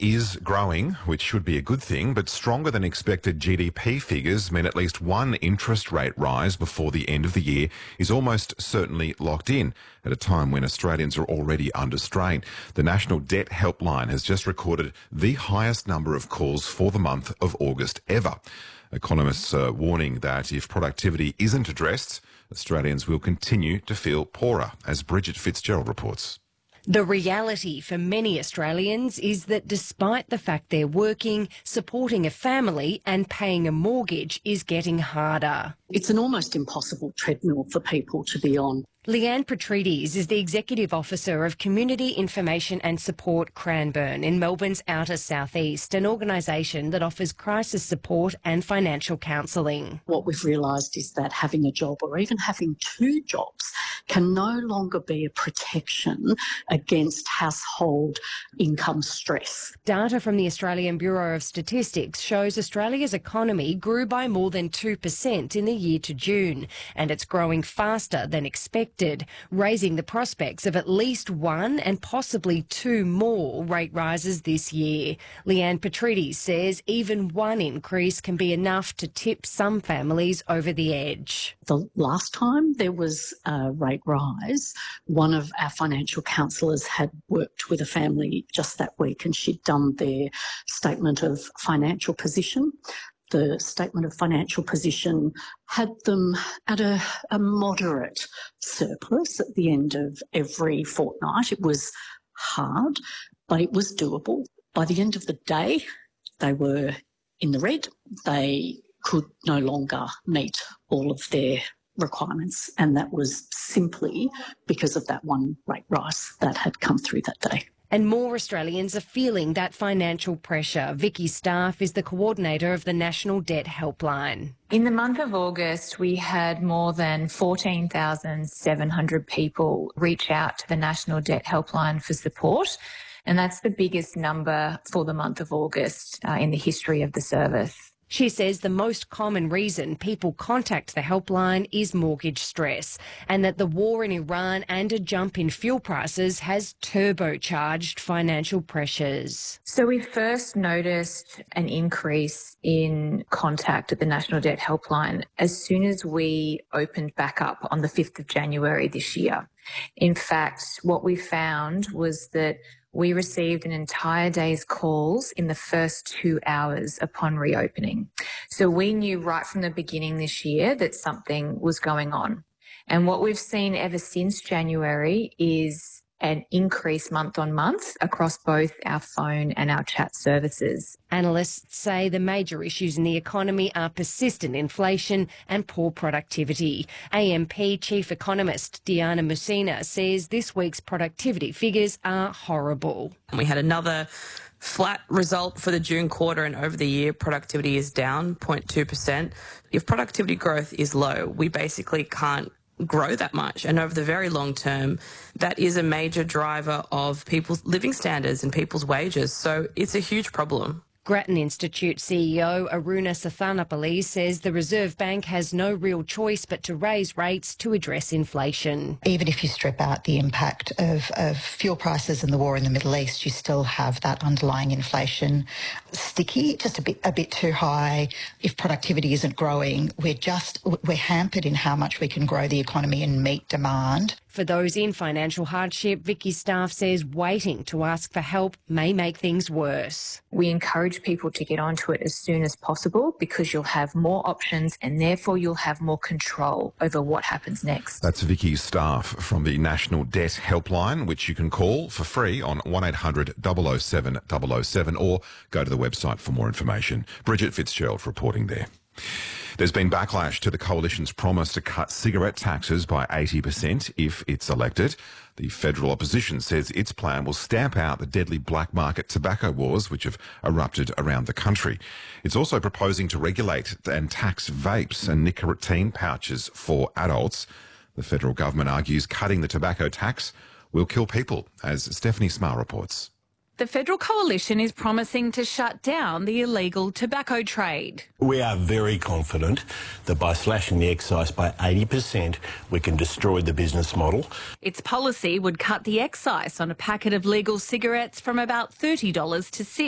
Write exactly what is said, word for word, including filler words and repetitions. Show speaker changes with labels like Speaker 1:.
Speaker 1: is growing, which should be a good thing, but stronger than expected G D P figures mean at least one interest rate rise before the end of the year is almost certainly locked in at a time when Australians are already under strain. The National Debt Helpline has just recorded the highest number of calls for the month of August ever. Economists are warning that if productivity isn't addressed, Australians will continue to feel poorer, as Bridget Fitzgerald reports.
Speaker 2: The reality for many Australians is that despite the fact they're working, supporting a family and paying a mortgage is getting harder.
Speaker 3: It's an almost impossible treadmill for people to be on.
Speaker 2: Leanne Petrides is the Executive Officer of Community Information and Support Cranbourne in Melbourne's outer southeast, an organisation that offers crisis support and financial counselling.
Speaker 3: What we've realised is that having a job or even having two jobs can no longer be a protection against household income stress.
Speaker 2: Data from the Australian Bureau of Statistics shows Australia's economy grew by more than two percent in the year to June, and it's growing faster than expected, raising the prospects of at least one and possibly two more rate rises this year. Leanne Petrides says even one increase can be enough to tip some families over the edge.
Speaker 3: The last time there was a rate rise, one of our financial counsellors had worked with a family just that week and she'd done their statement of financial position. The statement of financial position had them at a, a moderate surplus at the end of every fortnight. It was hard, but it was doable. By the end of the day, they were in the red. They could no longer meet all of their requirements, and that was simply because of that one rate rise that had come through that day.
Speaker 2: And more Australians are feeling that financial pressure. Vicky Staff is the coordinator of the National Debt Helpline.
Speaker 4: In the month of August, we had more than fourteen thousand seven hundred people reach out to the National Debt Helpline for support, and that's the biggest number for the month of August uh, in the history of the service.
Speaker 2: She says the most common reason people contact the helpline is mortgage stress, and that the war in Iran and a jump in fuel prices has turbocharged financial pressures.
Speaker 4: So we first noticed an increase in contact at the National Debt Helpline as soon as we opened back up on the fifth of January this year. In fact, what we found was that we received an entire day's calls in the first two hours upon reopening. So we knew right from the beginning this year that something was going on. And what we've seen ever since January is an increase month on month across both our phone and our chat services.
Speaker 2: Analysts say the major issues in the economy are persistent inflation and poor productivity. A M P Chief Economist Diana Musina says this week's productivity figures are horrible.
Speaker 5: We had another flat result for the June quarter, and over the year productivity is down zero point two percent. If productivity growth is low, we basically can't grow that much, and over the very long term that is a major driver of people's living standards and people's wages, so it's a huge problem.
Speaker 2: Grattan Institute C E O Aruna Sathanapalli says the Reserve Bank has no real choice but to raise rates to address inflation.
Speaker 6: Even if you strip out the impact of, of fuel prices and the war in the Middle East, you still have that underlying inflation sticky, just a bit a bit too high. If productivity isn't growing, we're just we're hampered in how much we can grow the economy and meet demand.
Speaker 2: For those in financial hardship, Vicky Staff says waiting to ask for help may make things worse.
Speaker 4: We encourage people to get onto it as soon as possible because you'll have more options and therefore you'll have more control over what happens next.
Speaker 1: That's Vicky Staff from the National Debt Helpline, which you can call for free on one eight hundred, double oh seven, double oh seven or go to the website for more information. Bridget Fitzgerald reporting there. There's been backlash to the Coalition's promise to cut cigarette taxes by eighty percent if it's elected. The federal opposition says its plan will stamp out the deadly black market tobacco wars which have erupted around the country. It's also proposing to regulate and tax vapes and nicotine pouches for adults. The federal government argues cutting the tobacco tax will kill people, as Stephanie Smart reports.
Speaker 7: The Federal Coalition is promising to shut down the illegal tobacco trade.
Speaker 8: We are very confident that by slashing the excise by eighty percent, we can destroy the business model.
Speaker 7: Its policy would cut the excise on a packet of legal cigarettes from about thirty dollars to six dollars.